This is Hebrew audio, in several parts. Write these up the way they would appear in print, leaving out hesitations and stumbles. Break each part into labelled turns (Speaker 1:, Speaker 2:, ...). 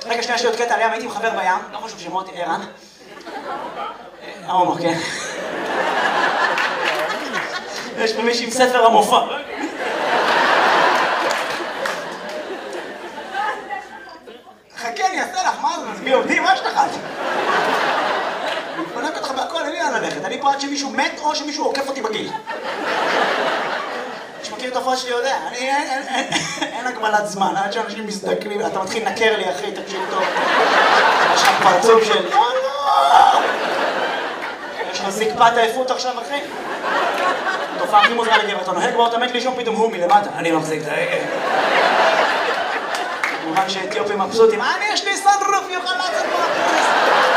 Speaker 1: רגע, שנייה, יש לי עוד קטע עליהם, הייתי עם חבר בים, לא חשוב שמות, ערן. ההומו, כן. יש פה מישהי עם ספר המופע. חכה, אני אעשה לך, מה זה? מסביר אותי? מה יש לך? אני פונק אותך בהכל, אין לי לאן ללכת. אני פה עד שמישהו מת או שמישהו עוקף אותי בגיל. שמכיר את הפרט שלי יודע, אין הגבלת זמן, עד שאנשים מזדקנים, אתה מתחיל לנקר לי אחי, תקשיב טוב. יש לך פרצוף של... יש לך זקפת עייפות עכשיו אחי? תופעה הכי מוזרה לגבר, אתה נוהג בו, אתה מת לישון פתאום הוא מלמטה. אני מחזיק את ההגה. כמובן שאתיופים מבסוטים, יש לי סנרוף, יוכל לעשות פה הפרס.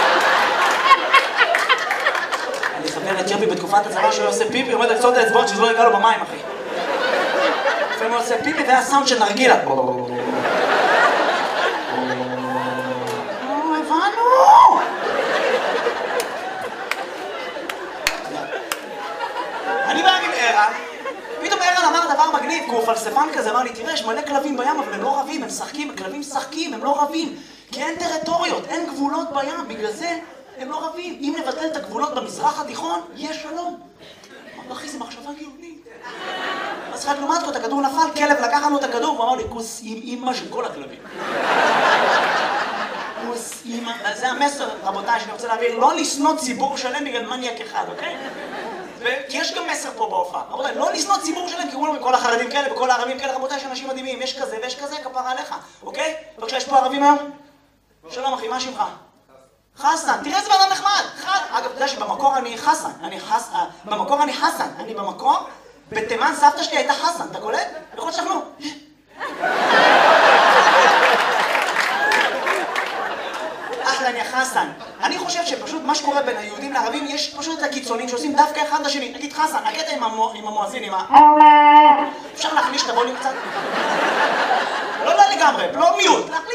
Speaker 1: אני חבר אתיופי בתקופת הצבא שהוא עושה פיפי, עומד על קצות האצבעות שזה לא יגע לו במים אחי. לפעמים הוא עושה פיפי והיה סאונד של נרגילה. הבנו! אני בא עם ערן, פתאום ערן אמר דבר מגניב, כי הוא פלספן כזה, אמר לי, תראה, יש מלא כלבים בים, אבל הם לא רבים, הם משחקים, הכלבים משחקים, הם לא רבים, כי אין טריטוריות, אין גבולות בים, בגלל זה הם לא רבים. אם נבטל את הגבולות במזרח התיכון, יש שלום. אמר, אחי, זה מחשבה גאונית. אז אחד לעומת זאת, הכדור נפל, כלב לקח לנו את הכדור, והוא אמר לי, כוס עם אמא של כל הכלבים. כוס אמא, זה המסר, רבותיי, שאני רוצה להעביר, לא לשנוא ציבור שלם בגלל מניאק אחד, אוקיי? כי יש גם מסר פה בהופעה, רבותיי, לא לשנוא ציבור שלם, כי הוא אומר, כל החרדים כאלה וכל הערבים כאלה, רבותיי, יש אנשים מדהימים, יש כזה ויש כזה, כפרה עליך, אוקיי? בבקשה, יש פה ערבים היום? שלום אחי, מה שמך? חסן, תראה איזה בן אדם נחמד! אגב, אתה יודע שבמקור אני חסן, במקור אני חסן, אני במקור, בתימן סבתא שלי הייתה חסן, אתה קולט? יכול שכנו. אחלה, אני חסן. אני חושב שפשוט מה שקורה בין היהודים לערבים, יש פשוט את הקיצונים שעושים דווקא אחד לשני. נגיד חסן, הקטע עם המואזין, עם ה... אפשר להכניס את הווליום קצת? לא לגמרי, לא מיוט.